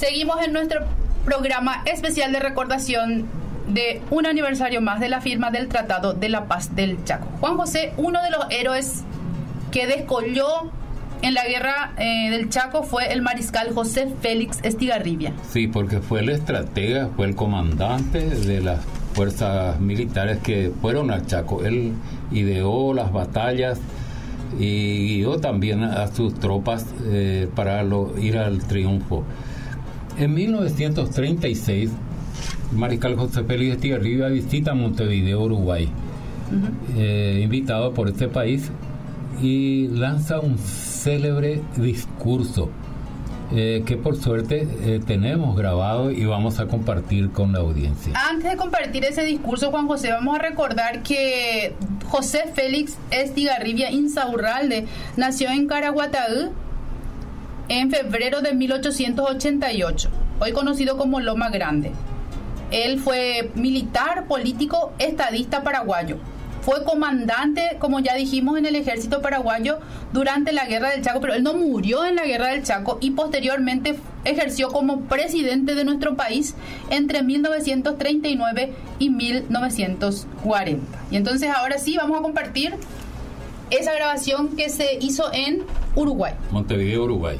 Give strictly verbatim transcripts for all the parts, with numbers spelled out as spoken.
Seguimos en nuestro programa especial de recordación de un aniversario más de la firma del Tratado de la Paz del Chaco. Juan José, uno de los héroes que descolló en la guerra eh, del Chaco fue el mariscal José Félix Estigarribia. Sí, porque fue el estratega, fue el comandante de las fuerzas militares que fueron al Chaco. Él ideó las batallas y guió también a sus tropas eh, para lo, ir al triunfo. En mil novecientos treinta y seis, el mariscal José Félix Estigarribia visita Montevideo, Uruguay, uh-huh. eh, invitado por este país, y lanza un célebre discurso eh, que por suerte eh, tenemos grabado y vamos a compartir con la audiencia. Antes de compartir ese discurso, Juan José, vamos a recordar que José Félix Estigarribia Insaurralde nació en Caraguatá en febrero de mil ochocientos ochenta y ocho, hoy conocido como Loma Grande. Él fue militar, político, estadista paraguayo. Fue comandante, como ya dijimos, en el ejército paraguayo durante la Guerra del Chaco, pero él no murió en la Guerra del Chaco y posteriormente ejerció como presidente de nuestro país entre mil novecientos treinta y nueve y mil novecientos cuarenta. Y entonces ahora sí vamos a compartir esa grabación que se hizo en Uruguay. Montevideo, Uruguay.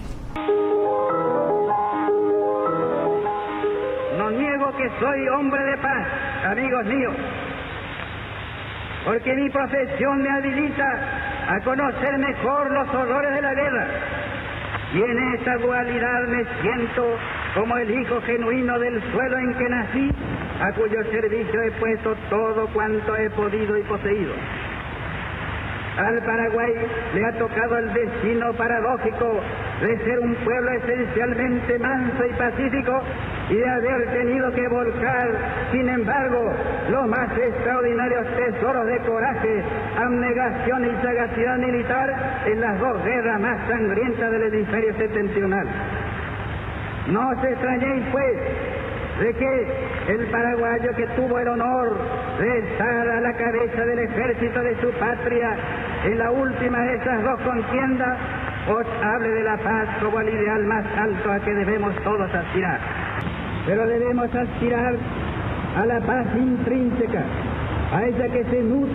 No niego que soy hombre de paz, amigos míos, porque mi profesión me habilita a conocer mejor los horrores de la guerra, y en esa dualidad me siento como el hijo genuino del suelo en que nací, a cuyo servicio he puesto todo cuanto he podido y poseído. Al Paraguay le ha tocado el destino paradójico de ser un pueblo esencialmente manso y pacífico y de haber tenido que volcar, sin embargo, los más extraordinarios tesoros de coraje, abnegación y sagacidad militar en las dos guerras más sangrientas del hemisferio septentrional. No os extrañéis, pues, de que el paraguayo que tuvo el honor de estar a la cabeza del ejército de su patria en la última de esas dos contiendas, os hable de la paz como el ideal más alto a que debemos todos aspirar. Pero debemos aspirar a la paz intrínseca, a esa que se nutre